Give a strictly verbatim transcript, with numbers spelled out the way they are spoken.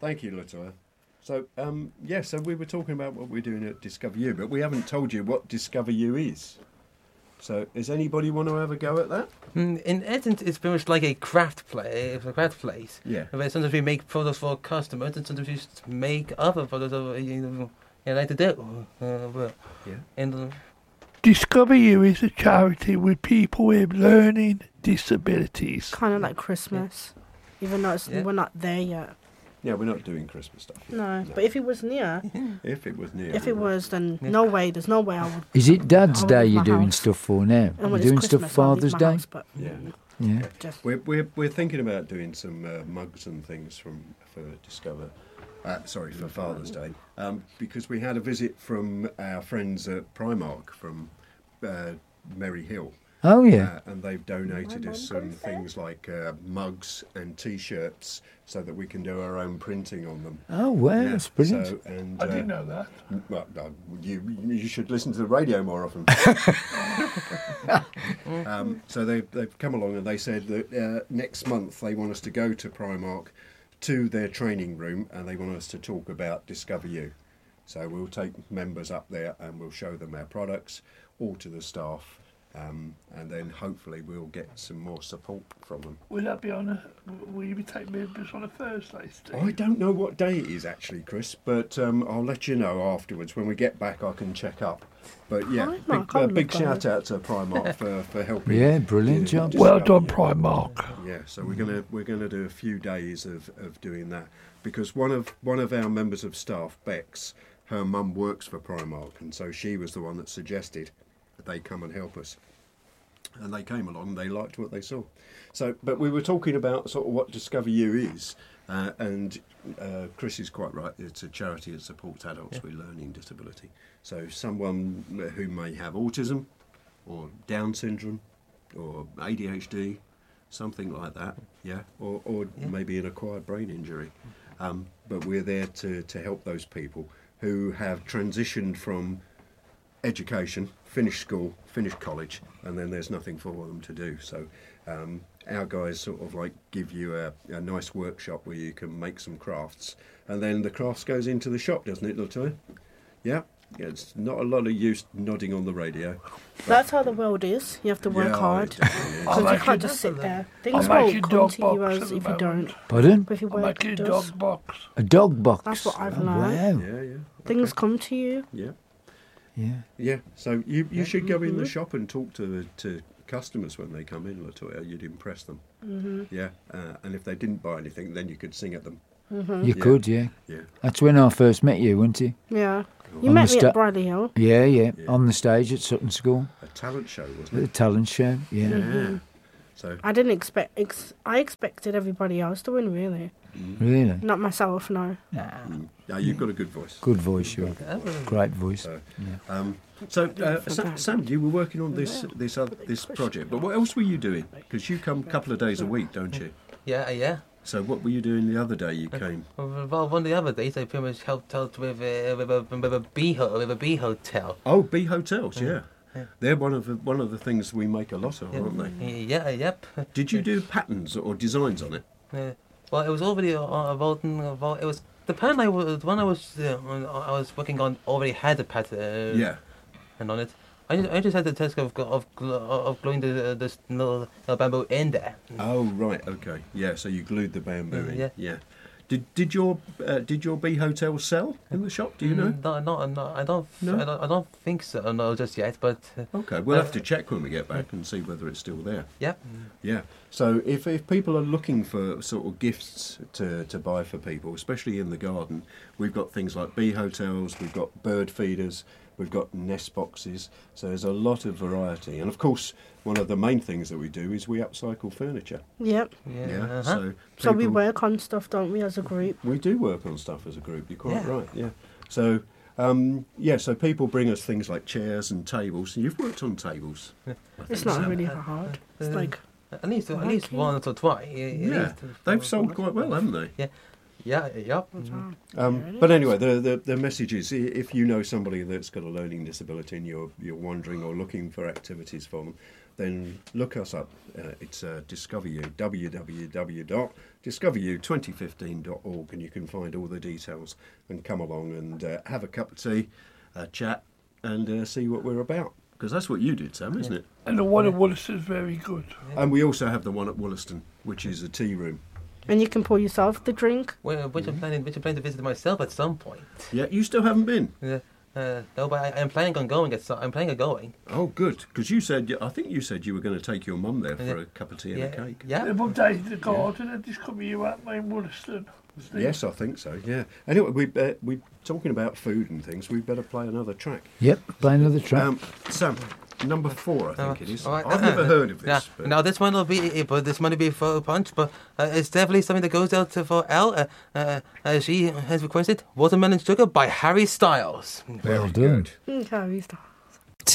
Thank you, Latoya. So, um, yeah, so we were talking about what we're doing at Discover You, but we haven't told you what Discover You is. So, does anybody want to have a go at that? Mm, In essence, it's very much like a craft play, a craft place. Yeah. Where sometimes we make products for customers, and sometimes we just make other products that you know, you like to do. Uh, well, Yeah. And uh, Discover You is a charity with people with learning disabilities. Kind of like Christmas, even though it's, Yeah. we're not there yet. Yeah, we're not doing Christmas stuff. yet. No, but if it was near, If it was near. if it was, then Yeah. no way. There's no way I would. Is it Dad's I Day leave you're my doing house. stuff for now? And You're when doing it's stuff Christmas, I'll leave Father's my Day? house, but Yeah. Yeah. just We're, we're, we're thinking about doing some uh, mugs and things from for Discover, uh, sorry, for Father's Day, um, because we had a visit from our friends at Primark from uh, Merry Hill. Oh, yeah. Uh, and they've donated us some things like uh, mugs and T-shirts so that we can do our own printing on them. Oh, wow, Yeah, that's brilliant. So, and, I uh, didn't know that. Well, uh, you you should listen to the radio more often. um, so they they've come along and they said that uh, next month they want us to go to Primark to their training room and they want us to talk about Discover You. So we'll take members up there and we'll show them our products, all to the staff. Um, and then hopefully we'll get some more support from them. Will that be on a? Will you be taking members on a Thursday, Steve? I don't know what day it is actually, Chris, but um, I'll let you know afterwards. When we get back, I can check up. But yeah, Primark, big, I uh, would big look on shout out to Primark for, for helping. Yeah, brilliant to job. Well discover done, you. Primark. Yeah, so we're gonna we're gonna do a few days of, of doing that because one of one of our members of staff, Bex, her mum works for Primark, and so she was the one that suggested that they come and help us. And they came along, they liked what they saw. So, but we were talking about sort of what Discover You is, uh, and uh, Chris is quite right. It's a charity that supports adults with learning disability. So, someone who may have autism, or Down syndrome, or A D H D, something like that, yeah, or, or Yeah. maybe an acquired brain injury. Um, but we're there to, to help those people who have transitioned from education, finished school, finished college, and then there's nothing for them to do. So um, our guys sort of like give you a, a nice workshop where you can make some crafts, and then the crafts goes into the shop, doesn't it, Latoya? Yeah. Yeah, it's not a lot of use nodding on the radio. that's how the world is. You have to work Yeah, hard it definitely is. I'll because you make can't you just sit double there. I'm Things making won't come dog to you box as at the if you moment. don't. Pardon? But if you I'm work, making it a does. dog box. A dog box. That's what I've Oh, learned. wow. Yeah, yeah. Things come to you. Yeah. Yeah. Yeah, so you, you should go Mm-hmm. in the shop and talk to to customers when they come in, Latoya. You'd impress them. Mm-hmm. Yeah, uh, and if they didn't buy anything, then you could sing at them. Mm-hmm. You Yeah. could, yeah. Yeah. That's when I first met you, wasn't it? Yeah. You On met the me sta- at Bradley Hill. Yeah, yeah, Yeah. on the stage at Sutton School, A talent show, at wasn't the it? talent show. Yeah. Mm-hmm. Yeah. So, I didn't expect. Ex- I expected everybody else to win. Really, Really? not myself. No. Nah. mm, yeah, you've got a good voice. Good voice, you have. Great voice. So, Yeah. um, so uh, Sam, Sam, you were working on this this other, this project, but what else were you doing? Because you come a couple of days a week, don't you? yeah, yeah. So what were you doing the other day you came? Well, one of the other days I pretty much helped out with a with a with a bee ho- with a bee hotel. Oh, bee hotels, yeah. Yeah. They're one of the, one of the things we make a lot of, Yeah. aren't they? Yeah, yep. Did you do patterns or designs on it? Uh, well, it was already uh, about, about it was the pattern I was the one I was uh, I was working on already had a pattern. Yeah. And on it, I just, I just had the task of gl- of gl- of gluing the this little uh, bamboo in there. Oh right, okay, yeah. So you glued the bamboo in. Yeah. Yeah. Did did your uh, did your bee hotel sell in the shop? Do you know? Mm, No, no, no, I don't. No? I don't. I don't think so. No, just yet. But uh, Okay, we'll Uh, have to check when we get back and see whether it's still there. yeah. Yeah. So if if people are looking for sort of gifts to to buy for people, especially in the garden, we've got things like bee hotels, we've got bird feeders, we've got nest boxes. So there's a lot of variety, and of course, one of the main things that we do is we upcycle furniture. Yep. Yeah. Yeah. uh-huh. So So we people- work on stuff, don't we, as a group? We do work on stuff as a group. You're quite Yeah. right. Yeah. So um, yeah. So people bring us things like chairs and tables. You've worked on tables. I It's think, not Sam. really hard. It's Uh, like At least, at least Okay. once or twice. at Yeah. least. They've sold quite well, haven't they? Yeah. Yep. Um, but anyway, the, the the message is: i- if you know somebody that's got a learning disability and you're you're wondering or looking for activities for them, then look us up. Uh, it's uh, Discover You, w w w dot discover you twenty fifteen dot org, and you can find all the details and come along and uh, have a cup of tea, uh, chat, and uh, see what we're about. Because that's what you did, Sam, isn't it? And the one at Wollaston's very good. And we also have the one at Wollaston, which is a tea room. And you can pour yourself the drink. Well, which I'm planning, which I'm planning to visit myself at some point. Yeah, you still haven't been? Yeah. Uh, no, but I, I'm planning on going. At so, I'm planning on going. Oh, good. Because you said, I think you said you were going to take your mum there for Yeah. a cup of tea yeah. and a cake. Yeah. They've updated the garden and just come here at my Wollaston. Yes, I think so, yeah. Anyway, we, uh, we're talking about food and things. We better play another track. Yep, play another track. Um, Sam, number four, I think Uh, it is. all right. I've never heard of this. Yeah. But Now this one will be, but this might be for a punch, but uh, it's definitely something that goes out to for Elle. Uh, uh, uh, she has requested "Watermelon Sugar" by Harry Styles. Well done. Mm, Harry Styles.